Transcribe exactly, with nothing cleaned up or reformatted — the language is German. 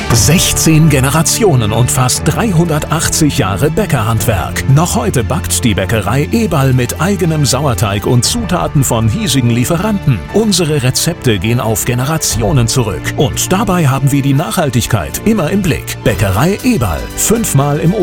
sechzehn Generationen und fast dreihundertachtzig Jahre Bäckerhandwerk. Noch heute backt die Bäckerei Eberl mit eigenem Sauerteig und Zutaten von hiesigen Lieferanten. Unsere Rezepte gehen auf Generationen zurück. Und dabei haben wir die Nachhaltigkeit immer im Blick. Bäckerei Eberl. Fünfmal im